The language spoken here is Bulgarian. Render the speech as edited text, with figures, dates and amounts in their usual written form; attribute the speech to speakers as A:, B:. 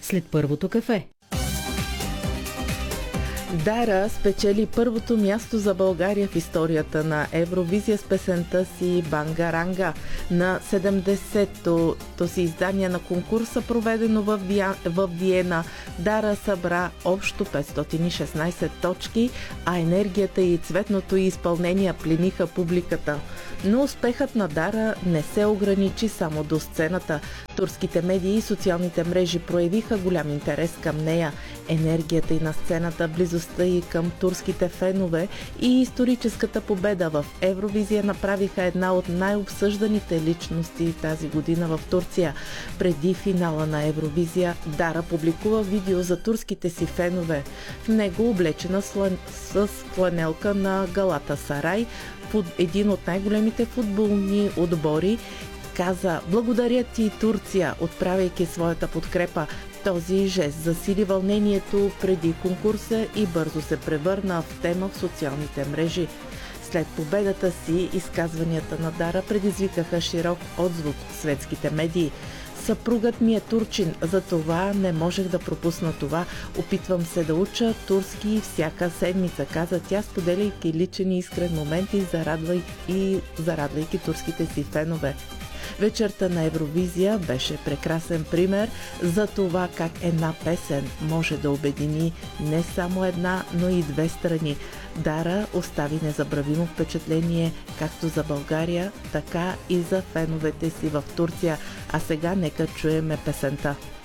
A: след първото кафе.
B: Дара спечели първото място за България в историята на Евровизия с песента си Бангаранга. На 70-то си издание на конкурса, проведено в Виена, Дара събра общо 516 точки, а енергията и цветното й изпълнение плениха публиката. Но успехът на Дара не се ограничи само до сцената. Турските медии и социалните мрежи проявиха голям интерес към нея. Енергията и на сцената, близостта и към турските фенове и историческата победа в Евровизия направиха една от най-обсъжданите личности тази година в Турция. Преди финала на Евровизия, Дара публикува видео за турските си фенове. В него облечена с фланелка на Галатасарай, един от най-големите футболни отбори, каза: "Благодаря ти, Турция", отправяйки своята подкрепа. Този жест засили вълнението преди конкурса и бързо се превърна в тема в социалните мрежи. След победата си, изказванията на Дара предизвикаха широк отзвук в светските медии. "Съпругът ми е турчин, затова не можех да пропусна това. Опитвам се да уча турски всяка седмица", каза тя, споделяйки личен и искрен момент и зарадвайки турските си фенове. Вечерта на Евровизия беше прекрасен пример за това как една песен може да обедини не само една, но и две страни. Дара остави незабравимо впечатление както за България, така и за феновете си в Турция. А сега нека чуеме песента.